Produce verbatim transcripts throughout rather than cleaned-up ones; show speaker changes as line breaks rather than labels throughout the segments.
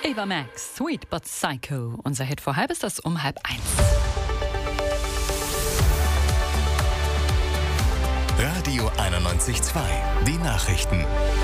Ava Max, Sweet but Psycho. Unser Hit vor halb ist das um halb eins.
Radio einundneunzig Komma zwei. Die Nachrichten.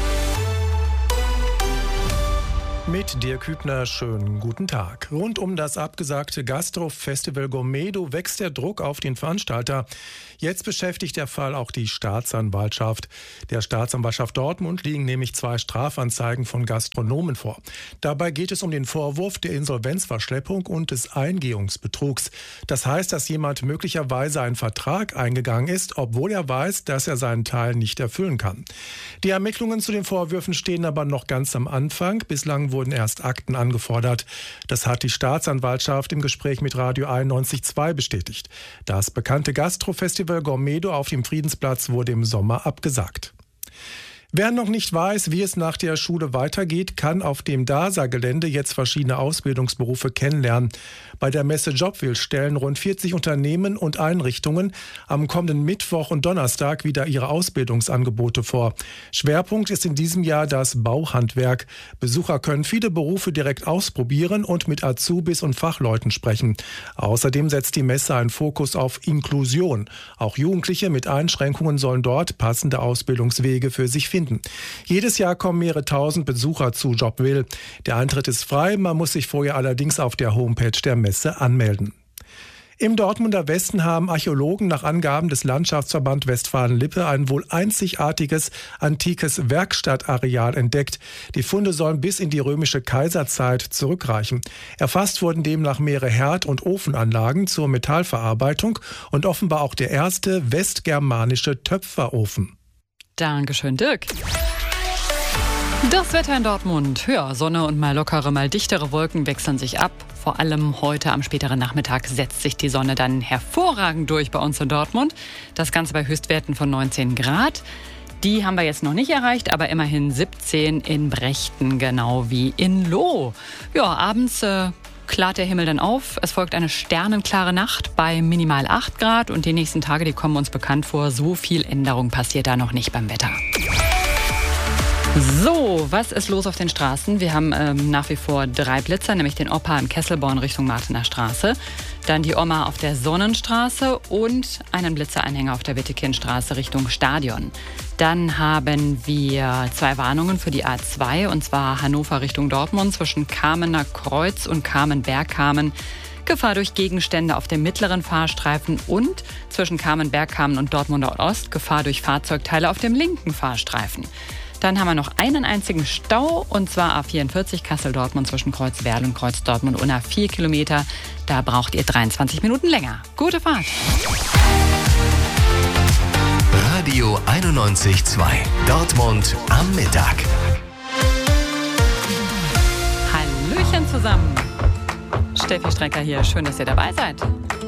Mit Dirk Hübner, schönen guten Tag. Rund um das abgesagte Gastro-Festival Gourmedo wächst der Druck auf den Veranstalter. Jetzt beschäftigt der Fall auch die Staatsanwaltschaft. Der Staatsanwaltschaft Dortmund liegen nämlich zwei Strafanzeigen von Gastronomen vor. Dabei geht es um den Vorwurf der Insolvenzverschleppung und des Eingehungsbetrugs. Das heißt, dass jemand möglicherweise einen Vertrag eingegangen ist, obwohl er weiß, dass er seinen Teil nicht erfüllen kann. Die Ermittlungen zu den Vorwürfen stehen aber noch ganz am Anfang. Bislang wurden erst Akten angefordert. Das hat die Staatsanwaltschaft im Gespräch mit Radio einundneunzig Komma zwei bestätigt. Das bekannte Gastro-Festival Gourmedo auf dem Friedensplatz wurde im Sommer abgesagt. Wer noch nicht weiß, wie es nach der Schule weitergeht, kann auf dem D A S A-Gelände jetzt verschiedene Ausbildungsberufe kennenlernen. Bei der Messe Jobwill stellen rund vierzig Unternehmen und Einrichtungen am kommenden Mittwoch und Donnerstag wieder ihre Ausbildungsangebote vor. Schwerpunkt ist in diesem Jahr das Bauhandwerk. Besucher können viele Berufe direkt ausprobieren und mit Azubis und Fachleuten sprechen. Außerdem setzt die Messe einen Fokus auf Inklusion. Auch Jugendliche mit Einschränkungen sollen dort passende Ausbildungswege für sich finden. Jedes Jahr kommen mehrere tausend Besucher zu Jobwill. Der Eintritt ist frei, man muss sich vorher allerdings auf der Homepage der Messe anmelden. Im Dortmunder Westen haben Archäologen nach Angaben des Landschaftsverband Westfalen-Lippe ein wohl einzigartiges antikes Werkstattareal entdeckt. Die Funde sollen bis in die römische Kaiserzeit zurückreichen. Erfasst wurden demnach mehrere Herd- und Ofenanlagen zur Metallverarbeitung und offenbar auch der erste westgermanische Töpferofen.
Dankeschön, Dirk. Das Wetter in Dortmund. Ja, Sonne und mal lockere, mal dichtere Wolken wechseln sich ab. Vor allem heute am späteren Nachmittag setzt sich die Sonne dann hervorragend durch bei uns in Dortmund. Das Ganze bei Höchstwerten von neunzehn Grad. Die haben wir jetzt noch nicht erreicht, aber immerhin siebzehn in Brechten, genau wie in Loh. Ja, abends äh, klart der Himmel dann auf. Es folgt eine sternenklare Nacht bei minimal acht Grad. Und die nächsten Tage, die kommen uns bekannt vor. So viel Änderung passiert da noch nicht beim Wetter. So, was ist los auf den Straßen? Wir haben ähm, nach wie vor drei Blitzer, nämlich den Opa in Kesselborn Richtung Martener Straße, dann die Oma auf der Sonnenstraße und einen Blitzeranhänger auf der Wittekindstraße Richtung Stadion. Dann haben wir zwei Warnungen für die A zwei, und zwar Hannover Richtung Dortmund zwischen Kamener Kreuz und Kamen-Bergkamen. Gefahr durch Gegenstände auf dem mittleren Fahrstreifen und zwischen Kamen-Bergkamen und Dortmunder Ost Gefahr durch Fahrzeugteile auf dem linken Fahrstreifen. Dann haben wir noch einen einzigen Stau, und zwar A vierundvierzig Kassel-Dortmund zwischen Kreuzwerl und Kreuz-Dortmund-Unna vier Kilometer. Da braucht ihr dreiundzwanzig Minuten länger. Gute Fahrt!
Radio einundneunzig Komma zwei. Dortmund am Mittag.
Hallöchen zusammen! Steffi Strecker hier. Schön, dass ihr dabei seid.